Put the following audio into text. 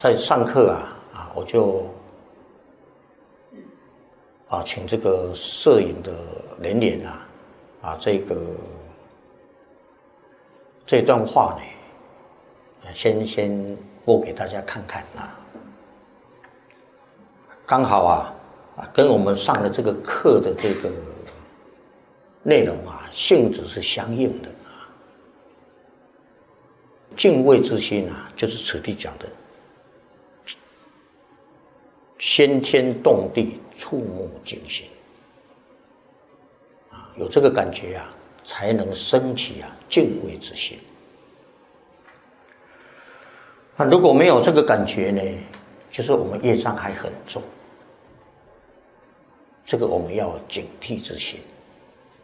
在上课我就请这个摄影的连连这段话呢，先播给大家看看刚好跟我们上的这个课的这个内容性质是相应的敬畏之心就是此地讲的先天动地触目惊心有这个感觉才能升起敬畏之心。那如果没有这个感觉呢，就是我们业障还很重，这个我们要有警惕之心。